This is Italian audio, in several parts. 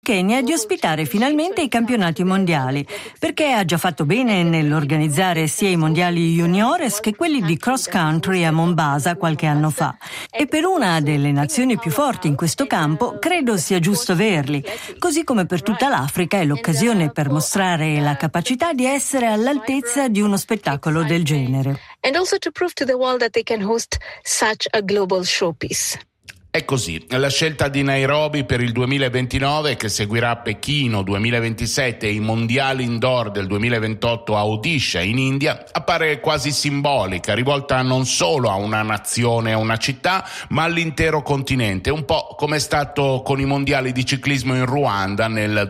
Kenya di ospitare finalmente i campionati mondiali, perché ha già fatto bene nell'organizzare sia i mondiali juniores che quelli di cross country a Mombasa qualche anno fa. E per una delle nazioni più forti in questo campo credo sia giusto averli, così come per tutta l'Africa è l'occasione per mostrare la capacità di essere all'altezza di uno spettacolo del genere. And also to prove to the world that they can host such a global showpiece. È così, la scelta di Nairobi per il 2029, che seguirà Pechino 2027 e i mondiali indoor del 2028 a Odisha in India, appare quasi simbolica, rivolta non solo a una nazione, a una città, ma all'intero continente, un po' come è stato con i mondiali di ciclismo in Ruanda nel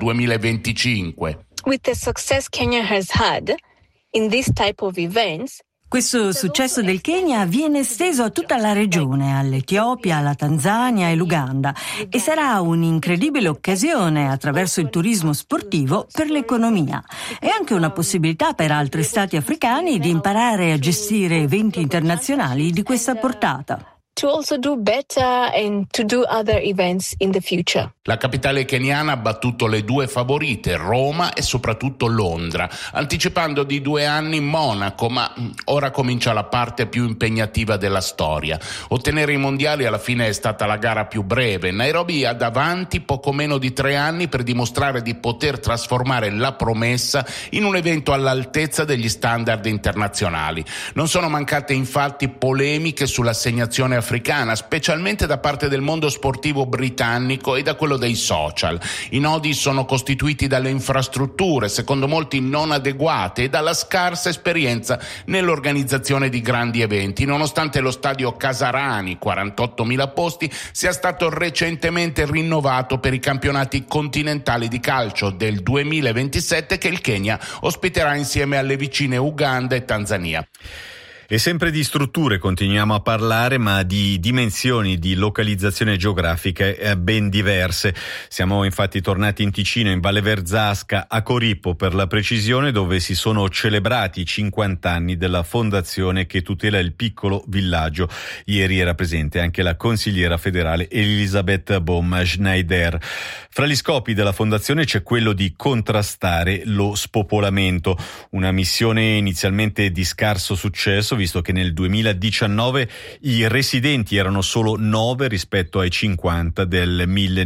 2025. With the success Kenya has had in this type of events, questo successo del Kenya viene esteso a tutta la regione, all'Etiopia, alla Tanzania e l'Uganda, e sarà un'incredibile occasione attraverso il turismo sportivo per l'economia. È anche una possibilità per altri stati africani di imparare a gestire eventi internazionali di questa portata. To also do better and to do other events in the future. La capitale keniana ha battuto le due favorite, Roma e soprattutto Londra, anticipando di 2 anni Monaco, ma ora comincia la parte più impegnativa della storia. Ottenere i mondiali alla fine è stata la gara più breve. Nairobi ha davanti poco meno di 3 anni per dimostrare di poter trasformare la promessa in un evento all'altezza degli standard internazionali. Non sono mancate infatti polemiche sull'assegnazione africana, specialmente da parte del mondo sportivo britannico e da quello dei social. I nodi sono costituiti dalle infrastrutture, secondo molti non adeguate, e dalla scarsa esperienza nell'organizzazione di grandi eventi, nonostante lo stadio Kasarani, 48.000 posti, sia stato recentemente rinnovato per i campionati continentali di calcio del 2027 che il Kenya ospiterà insieme alle vicine Uganda e Tanzania. E sempre di strutture continuiamo a parlare, ma di dimensioni, di localizzazione geografica ben diverse. Siamo infatti tornati in Ticino, in Valle Verzasca, a Corippo per la precisione, dove si sono celebrati i 50 anni della fondazione che tutela il piccolo villaggio. Ieri era presente anche la consigliera federale Elisabeth Bohm-Schneider. Fra gli scopi della fondazione c'è quello di contrastare lo spopolamento, una missione inizialmente di scarso successo, visto che nel 2019 i residenti erano solo 9 rispetto ai 50 del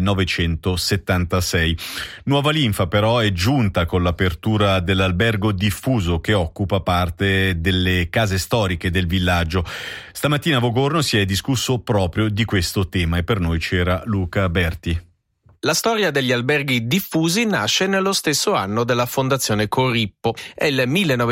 1976. Nuova linfa però è giunta con l'apertura dell'albergo diffuso che occupa parte delle case storiche del villaggio. Stamattina a Vogorno si è discusso proprio di questo tema e per noi c'era Luca Berti. La storia degli alberghi diffusi nasce nello stesso anno della fondazione Corippo. È il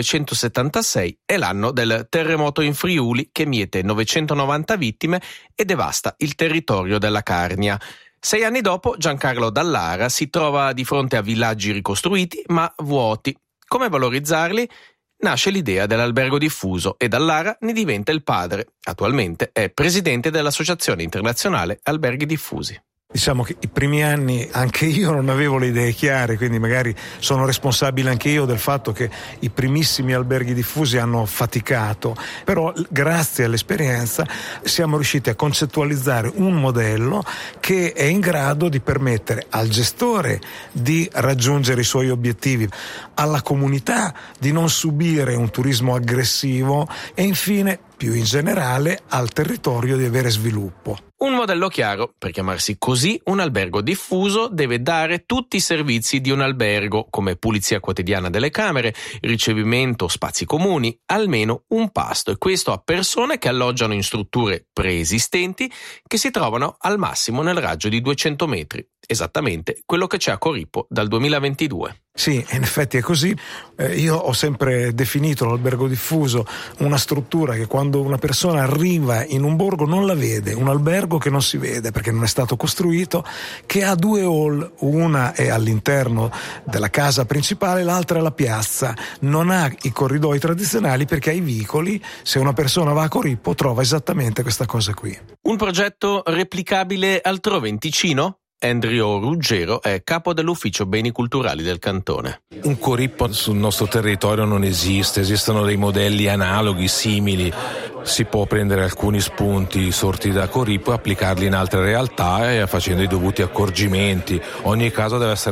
1976, è l'anno del terremoto in Friuli che miete 990 vittime e devasta il territorio della Carnia. 6 anni dopo, Giancarlo Dallara si trova di fronte a villaggi ricostruiti ma vuoti. Come valorizzarli? Nasce l'idea dell'albergo diffuso e Dallara ne diventa il padre. Attualmente è presidente dell'Associazione Internazionale Alberghi Diffusi. Diciamo che i primi anni anche io non avevo le idee chiare, quindi magari sono responsabile anche io del fatto che i primissimi alberghi diffusi hanno faticato, però grazie all'esperienza siamo riusciti a concettualizzare un modello che è in grado di permettere al gestore di raggiungere i suoi obiettivi, alla comunità di non subire un turismo aggressivo e infine, più in generale, al territorio di avere sviluppo. Un modello chiaro, per chiamarsi così, un albergo diffuso deve dare tutti i servizi di un albergo, come pulizia quotidiana delle camere, ricevimento, spazi comuni, almeno un pasto, e questo a persone che alloggiano in strutture preesistenti che si trovano al massimo nel raggio di 200 metri. Esattamente quello che c'è a Corippo dal 2022. Sì, in effetti è così. Io ho sempre definito l'albergo diffuso una struttura che quando una persona arriva in un borgo non la vede, un albergo che non si vede perché non è stato costruito, che ha 2 hall, una è all'interno della casa principale, l'altra è la piazza, non ha i corridoi tradizionali perché ha i vicoli. Se una persona va a Corippo trova esattamente questa cosa qui. Un progetto replicabile altrove in Ticino? Andrew Ruggero è capo dell'ufficio beni culturali del cantone. Un corippo sul nostro territorio non esiste, esistono dei modelli analoghi, simili. Si può prendere alcuni spunti sorti da corippo e applicarli in altre realtà facendo i dovuti accorgimenti. Ogni caso deve essere